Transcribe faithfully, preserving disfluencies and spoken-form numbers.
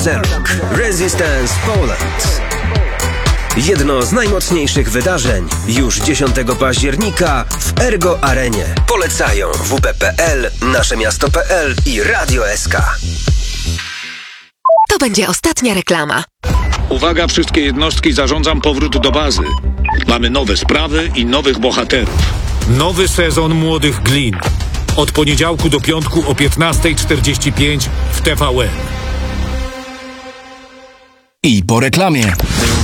Ceruk Resistance Poland. Jedno z najmocniejszych wydarzeń już dziesiątego października w Ergo Arenie. Polecają W P P L, Nasze Miasto kropka P L i Radio S K. To będzie ostatnia reklama. Uwaga, wszystkie jednostki, zarządzam powrót do bazy. Mamy nowe sprawy i nowych bohaterów. Nowy sezon Młodych Glin. Od poniedziałku do piątku o piętnasta czterdzieści pięć w T V N. I po reklamie.